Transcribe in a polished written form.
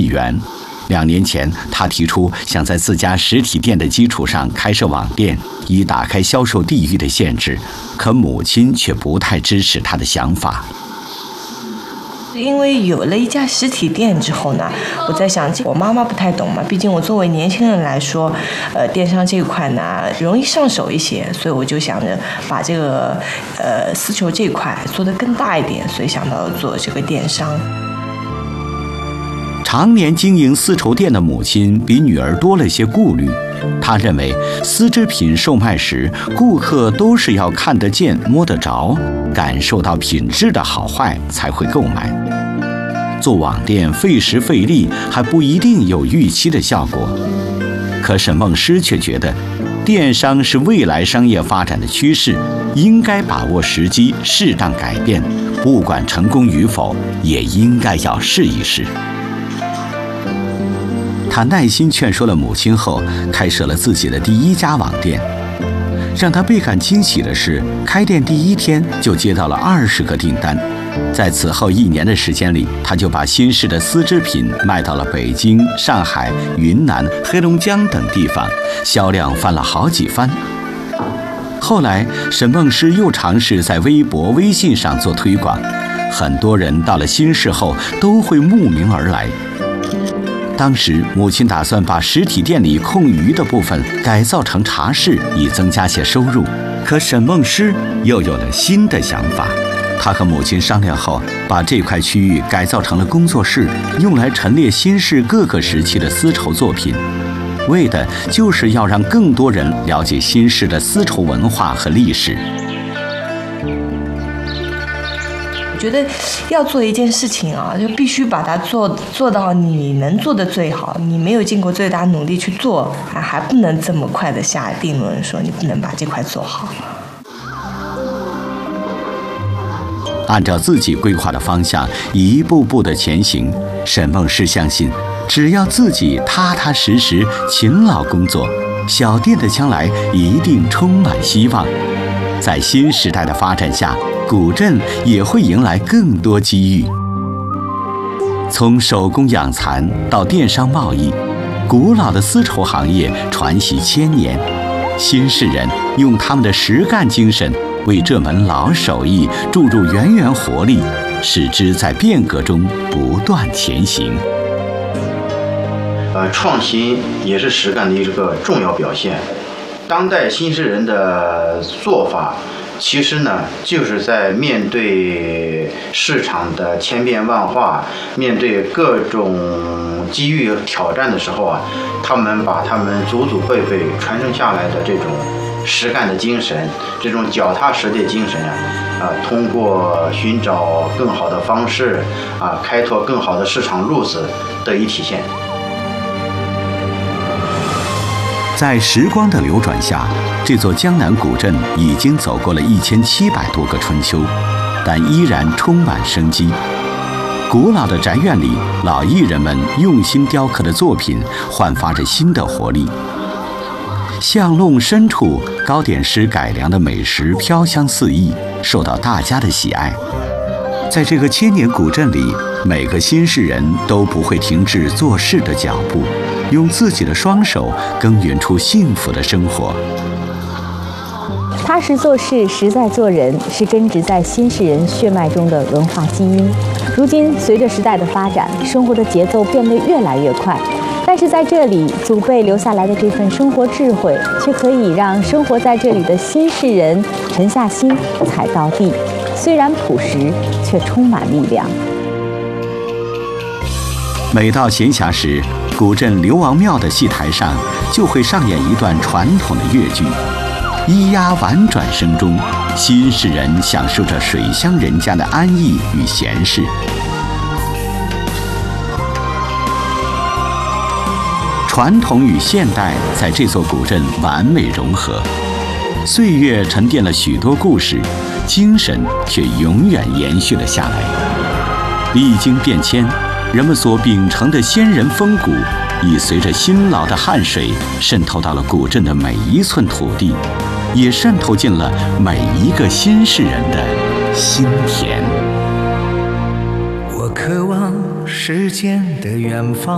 元。2年前，他提出想在自家实体店的基础上开设网店，以打开销售地域的限制，可母亲却不太支持他的想法。 因为有了一家实体店之后呢，我在想，我妈妈不太懂嘛，毕竟我作为年轻人来说，电商这一块呢容易上手一些，所以我就想着把这个丝绸这一块做得更大一点，所以想到做这个电商。 常年经营丝绸店的母亲比女儿多了些顾虑，她认为丝织品售卖时，顾客都是要看得见、摸得着，感受到品质的好坏才会购买。做网店费时费力，还不一定有预期的效果。可沈梦诗却觉得，电商是未来商业发展的趋势，应该把握时机，适当改变，不管成功与否，也应该要试一试。他耐心劝说了母亲后，开设了自己的第1家网店。让他倍感惊喜的是，开店第1天就接到了20个订单。在此后1年的时间里，他就把新式的丝织品卖到了北京、上海、云南、黑龙江等地方，销量翻了好几番。后来，沈梦诗又尝试在微博、微信上做推广，很多人到了新市后都会慕名而来。当时，母亲打算把实体店里空余的部分改造成茶室，以增加些收入。可沈梦诗又有了新的想法，她和母亲商量后，把这块区域改造成了工作室，用来陈列新市各个时期的丝绸作品，为的就是要让更多人了解新市的丝绸文化和历史。 我觉得要做一件事情啊，就必须把它做到你能做的最好，你没有尽过最大努力去做，还不能这么快的下定论说你不能把这块做好。 按照自己规划的方向一步步的前行，沈梦诗相信，只要自己踏踏实实勤劳工作，小店的将来一定充满希望。在新时代的发展下，古镇也会迎来更多机遇。从手工养蚕到电商贸易，古老的丝绸行业传习千年，新市人用他们的实干精神为这门老手艺注入源源活力，使之在变革中不断前行。 创新也是实干的一个重要表现。当代新市人的做法，其实呢，就是在面对市场的千变万化，面对各种机遇挑战的时候啊，他们把他们祖祖辈辈传承下来的这种实干的精神，这种脚踏实地的精神通过寻找更好的方式开拓更好的市场路子得以体现。 在时光的流转下，这座江南古镇已经走过了1700多个春秋，但依然充满生机。古老的宅院里，老艺人们用心雕刻的作品焕发着新的活力。巷弄深处，糕点师改良的美食飘香四溢，受到大家的喜爱。在这个千年古镇里，每个新市人都不会停止做事的脚步，用自己的双手耕耘出幸福的生活。 踏实做事，实在做人，是根植在新市人血脉中的文化基因。如今，随着时代的发展，生活的节奏变得越来越快，但是在这里，祖辈留下来的这份生活智慧，却可以让生活在这里的新市人沉下心，踩到地。虽然朴实，却充满力量。 每到闲暇时，古镇刘王庙的戏台上就会上演一段传统的越剧。咿呀婉转声中，新市人享受着水乡人家的安逸与闲适。传统与现代在这座古镇完美融合，岁月沉淀了许多故事，精神却永远延续了下来。历经变迁，人们所秉承的先人风骨，已随着辛劳的汗水渗透到了古镇的每一寸土地，也渗透进了每一个新市人的心田。 我渴望时间的远方。